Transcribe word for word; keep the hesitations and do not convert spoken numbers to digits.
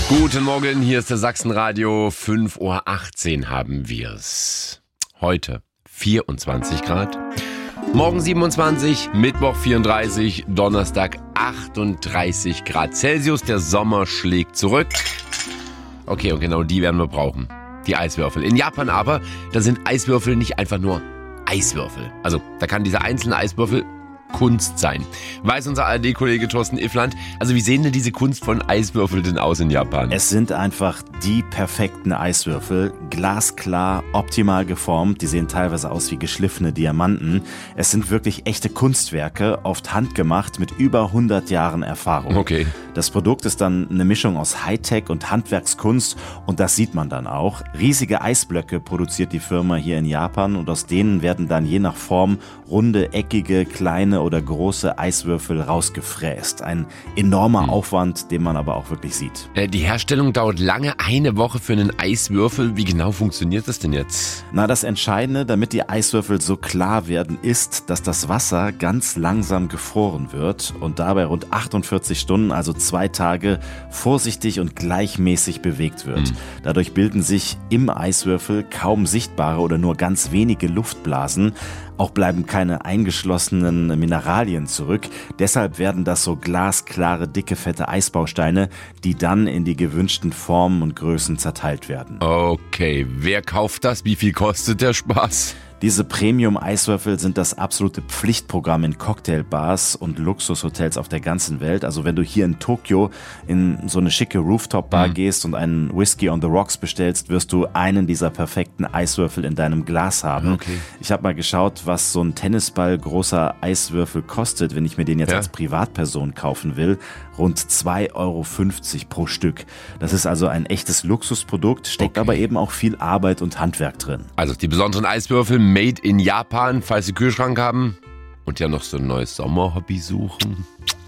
Guten Morgen, hier ist der Sachsenradio. fünf Uhr achtzehn haben wir's. Heute vierundzwanzig Grad. Morgen siebenundzwanzig, Mittwoch vierunddreißig, Donnerstag achtunddreißig Grad Celsius. Der Sommer schlägt zurück. Okay, und genau die werden wir brauchen. Die Eiswürfel. In Japan aber, da sind Eiswürfel nicht einfach nur Eiswürfel. Also, da kann dieser einzelne Eiswürfel Kunst sein. Weiß unser A R D-Kollege Thorsten Iffland. Also wie sehen denn diese kunstvollen Eiswürfel denn aus in Japan? Es sind einfach die perfekten Eiswürfel. Glasklar, optimal geformt. Die sehen teilweise aus wie geschliffene Diamanten. Es sind wirklich echte Kunstwerke, oft handgemacht mit über hundert Jahren Erfahrung. Okay. Das Produkt ist dann eine Mischung aus Hightech und Handwerkskunst und das sieht man dann auch. Riesige Eisblöcke produziert die Firma hier in Japan und aus denen werden dann je nach Form runde, eckige, kleine oder große Eiswürfel rausgefräst. Ein enormer hm. Aufwand, den man aber auch wirklich sieht. Äh, die Herstellung dauert lange, eine Woche für einen Eiswürfel. Wie genau funktioniert das denn jetzt? Na, das Entscheidende, damit die Eiswürfel so klar werden, ist, dass das Wasser ganz langsam gefroren wird und dabei rund achtundvierzig Stunden, also zwei Tage, vorsichtig und gleichmäßig bewegt wird. Hm. Dadurch bilden sich im Eiswürfel kaum sichtbare oder nur ganz wenige Luftblasen. Auch bleiben keine eingeschlossenen Mineralien zurück. Deshalb werden das so glasklare, dicke, fette Eisbausteine, die dann in die gewünschten Formen und Größen zerteilt werden. Okay, wer kauft das? Wie viel kostet der Spaß? Diese Premium-Eiswürfel sind das absolute Pflichtprogramm in Cocktailbars und Luxushotels auf der ganzen Welt. Also wenn du hier in Tokio in so eine schicke Rooftop-Bar mhm. gehst und einen Whisky on the Rocks bestellst, wirst du einen dieser perfekten Eiswürfel in deinem Glas haben. Okay. Ich habe mal geschaut, was so ein Tennisball großer Eiswürfel kostet, wenn ich mir den jetzt ja. als Privatperson kaufen will. Rund zwei Euro fünfzig pro Stück. Das ist also ein echtes Luxusprodukt, steckt okay. aber eben auch viel Arbeit und Handwerk drin. Also die besonderen Eiswürfel Made in Japan, falls Sie Kühlschrank haben und ja noch so ein neues Sommerhobby suchen.